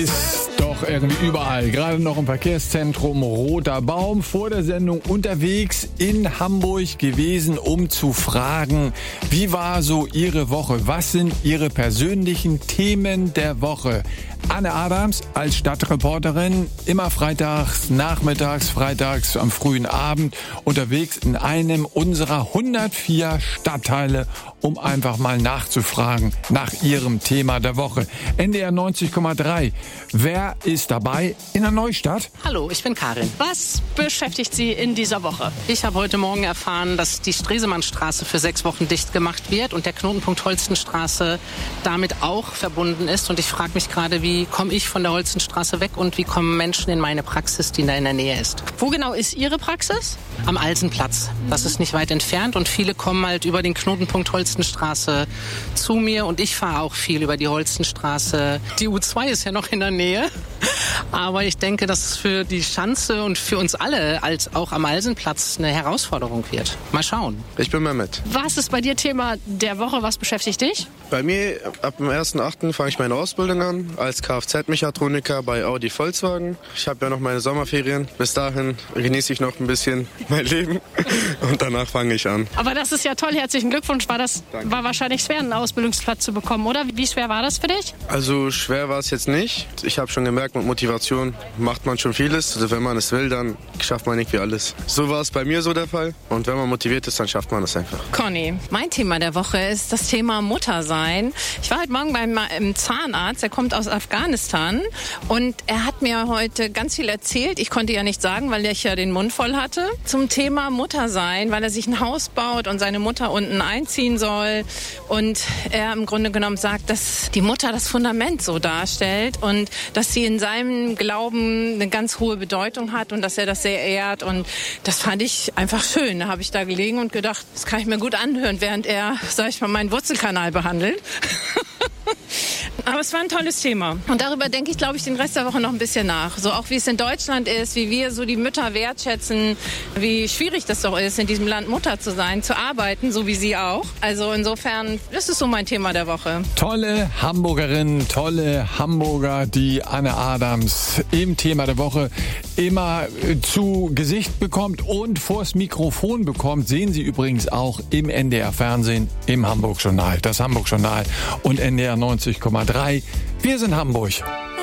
Ist doch irgendwie überall, gerade noch im Verkehrszentrum Roter Baum, vor der Sendung unterwegs in Hamburg gewesen, um zu fragen, wie war so Ihre Woche? Was sind Ihre persönlichen Themen der Woche? Anne Adams als Stadtreporterin, immer freitags, nachmittags, freitags am frühen Abend unterwegs in einem unserer 104 Stadtteile, um einfach mal nachzufragen nach Ihrem Thema der Woche. NDR 90,3. Wer ist dabei in der Neustadt? Hallo, ich bin Karin. Was beschäftigt Sie in dieser Woche? Ich habe heute Morgen erfahren, dass die Stresemannstraße für 6 Wochen dicht gemacht wird und der Knotenpunkt Holstenstraße damit auch verbunden ist. Und ich frage mich gerade, wie komme ich von der Holstenstraße weg und wie kommen Menschen in meine Praxis, die da in der Nähe ist? Wo genau ist Ihre Praxis? Am Alsenplatz. Das ist nicht weit entfernt und viele kommen halt über den Knotenpunkt Holstenstraße zu mir und ich fahre auch viel über die Holstenstraße. Die U2 ist ja noch in der Nähe, aber ich denke, dass es für die Schanze und für uns alle als auch am Alsenplatz eine Herausforderung wird. Mal schauen. Ich bin Mehmet. Was ist bei dir Thema der Woche? Was beschäftigt dich? Bei mir ab dem 1.8. fange ich meine Ausbildung an als Kfz-Mechatroniker bei Audi Volkswagen. Ich habe ja noch meine Sommerferien. Bis dahin genieße ich noch ein bisschen mein Leben und danach fange ich an. Aber das ist ja toll. Herzlichen Glückwunsch. War wahrscheinlich schwer, einen Ausbildungsplatz zu bekommen, oder? Wie schwer war das für dich? Also schwer war es jetzt nicht. Ich habe schon gemerkt, mit Motivation macht man schon vieles. Also wenn man es will, dann schafft man irgendwie alles. So war es bei mir so der Fall. Und wenn man motiviert ist, dann schafft man es einfach. Conny, mein Thema der Woche ist das Thema Muttersein. Ich war heute Morgen beim Zahnarzt, der kommt aus Afghanistan und er hat mir heute ganz viel erzählt. Ich konnte ja nicht sagen, weil ich ja den Mund voll hatte. Zum Thema Muttersein, weil er sich ein Haus baut und seine Mutter unten einziehen soll. Und er im Grunde genommen sagt, dass die Mutter das Fundament so darstellt und dass sie in seinem Glauben eine ganz hohe Bedeutung hat und dass er das sehr ehrt. Und das fand ich einfach schön. Da habe ich da gelegen und gedacht, das kann ich mir gut anhören, während er, sag ich mal, meinen Wurzelkanal behandelt. Aber es war ein tolles Thema. Und darüber denke ich, glaube ich, den Rest der Woche noch ein bisschen nach. So auch wie es in Deutschland ist, wie wir so die Mütter wertschätzen, wie schwierig das doch ist, in diesem Land Mutter zu sein, zu arbeiten, so wie sie auch. Also insofern, das ist so mein Thema der Woche. Tolle Hamburgerinnen, tolle Hamburger, die Anne Adams im Thema der Woche immer zu Gesicht bekommt und vors Mikrofon bekommt. Sehen Sie übrigens auch im NDR-Fernsehen, im Hamburg-Journal. Das Hamburg-Journal und NDR 90,3. Wir sind Hamburg.